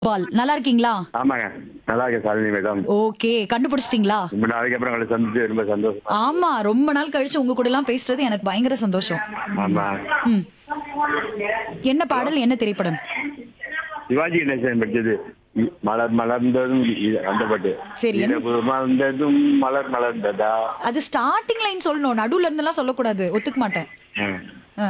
பால் நல்லா இருக்கீங்களா? ஆமாங்க. நல்லா இருக்கேன் சாலினி மேடம். ஓகே, கண்டுபிடிச்சிட்டீங்களா? ரொம்ப நாளைக்கு அப்புறம் உங்களை சந்திச்சு ரொம்ப சந்தோஷம். ஆமா, ரொம்ப நாள் கழிச்சு உங்க கூட எல்லாம் பேசுறது எனக்கு பயங்கர சந்தோஷம். ஆமா. ம். என்ன பாடல், என்ன திரைப்படம்? சிவாஜி கணேசன் படிச்சது மலர் மலர்ந்ததும் அந்த பாட்டு. சரி, இரவு மலர்ந்ததும் மலர் மலர்ந்ததா. அது ஸ்டார்டிங் லைன் சொல்லணும், நடுவுல இருந்து எல்லாம் சொல்லக்கூடாது, ஒத்துக்க மாட்டேன். ஆ.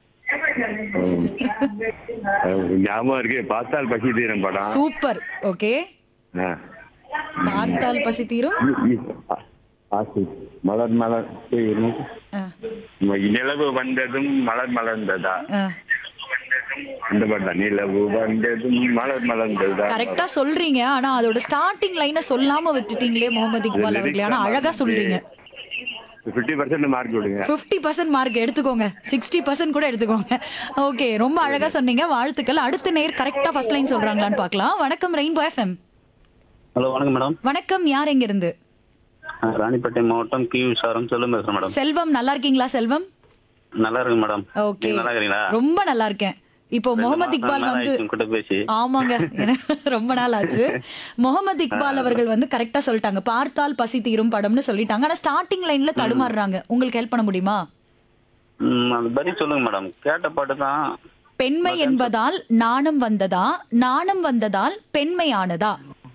ஞாபகம் இருக்கு. பார்த்தால் பசி தீரும் படம். சூப்பர். ஓகே. ஆ. பார்த்தால் பசி தீரும். ஆசை மலர் மலர் ஆ. நிலவு வந்ததும் மலர் மலர்ந்ததா. ஆ. அந்த பாட்டு. நிலவு வந்ததும் மலர் மலர்ந்ததா. கரெக்டா சொல்றீங்க, ஆனா அதோட ஸ்டார்டிங் லைனை சொல்லாம விட்டுட்டீங்களே முகமது இக்பால் அவர்களே. ஆனா அழகா சொல்றீங்க. 50% மார்க் விடுங்க. 50% மார்க் எடுத்துக்கோங்க, 60% கூட எடுத்துக்கோங்க. ஓகே, ரொம்ப அழகா சொன்னீங்க, வாழ்த்துக்கள். அடுத்த நேர் கரெக்டா ஃபர்ஸ்ட் லைன் சொல்றாங்களான்னு பார்க்கலாம். வணக்கம் ரெயின்போ எஃப்எம். ஹலோ, வணக்கம் மேடம். வணக்கம், யார் எங்க இருந்து? ராணிப்பேட்டை மாவட்டம் கி விசாரம் செல்வம் பேசுறேன் மேடம். செல்வம், நல்லா இருக்கீங்களா செல்வம்? நல்லா இருக்கு மேடம். ஓகே, நீங்க நல்லா இருக்கீங்களா? ரொம்ப நல்லா இருக்கேன். இப்போ முகமது இக்பால் வந்து உங்ககிட்ட பேசி ஆமாங்க, ரொம்ப நாள் ஆச்சு. முகமது இக்பால் அவர்கள் வந்து கரெக்டா சொல்லிட்டாங்க, பார்த்தால் பசி தீரும் படம்னு சொல்லிட்டாங்க. ஆனா ஸ்டார்டிங் லைன்ல தடுமாறுறாங்க. உங்களுக்கு ஹெல்ப் பண்ண முடியுமா? அது பத்தி சொல்லுங்க மேடம். கேட்ட பாட்டு தான். பெண்மை என்பதால் நாணம் வந்ததா, நாணம் வந்ததால் பெண்மை ஆனதா?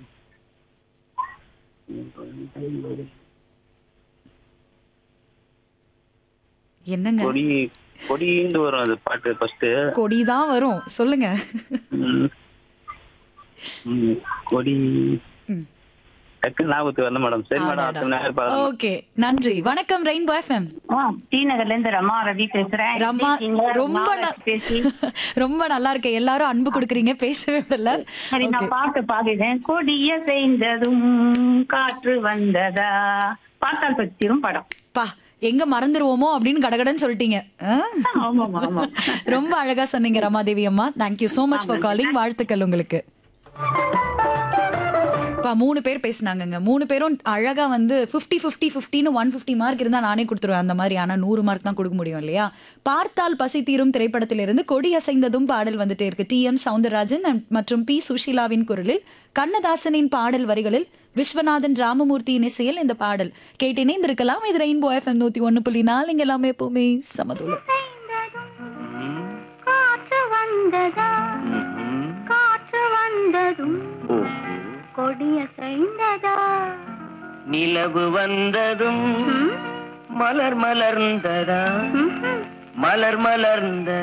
என்னங்க, கொடி கொடின்னு வரும் அது பாட்டு ஃபர்ஸ்ட். கொடிதான் வரும், சொல்லுங்க. கொடி ம். டக்குன்னு ஞாபகத்துக்கு வரல மேடம். சரி மேடம், அடுத்த நேரம் பார்க்கலாம். ஓகே, நன்றி. வணக்கம் ரெயின்போ எஃப்எம். டி நகர்ல இருந்து ரமா ரவி பேசுறேன். ரமா, ரொம்ப ரொம்ப நல்லா இருக்கேன். எல்லாரும் அன்பு கொடுக்குறீங்க, பேசவே விடல. சரி, நான் பாட்டு பாடினேன். கொடிய செய்ததும் காற்று வந்ததா, பார்த்தால் பத்திரும் படம். பா, எங்க மறந்துருவோமோ அப்படின்னு கடகடன்னு சொல்லிட்டீங்க. ஆமா ஆமா. ரொம்ப அழகா சொன்னீங்க ரமாதேவி அம்மா. Thank you so much for calling. வாழ்த்துக்கள் உங்களுக்கு. 3 பேர் பேசினாங்க. 3 பேரும் அழகா வந்து 50-50-50ன்னு 150 மார்க் இருந்தா நானே கொடுத்துருவேன் அந்த மாதிரி. ஆனா 100 மார்க் தான் கொடுக்க முடியும் இல்லையா? பார்த்தால் பசி தீரும் திரைப்படத்திலிருந்து கொடி அசைந்ததும் பாடல் வந்துட்டே இருக்கு. TM சவுந்தரராஜன் மற்றும் P சுஷீலாவின் குரலில், கண்ணதாசனின் பாடல் வரிகளில், விஸ்வநாதன் ராமமூர்த்தியின் இசையில் இந்த பாடல் கேட்டு இணைந்திருக்கலாம். இது ரெயின்போ FM 101.4. இங்க எல்லாமே எப்பவுமே சமதுல. காற்று வந்ததா, காற்று வந்ததும் கொடிய செய்ததா, நிலவு வந்ததும் மலர் மலர்ந்ததா, மலர் மலர்ந்த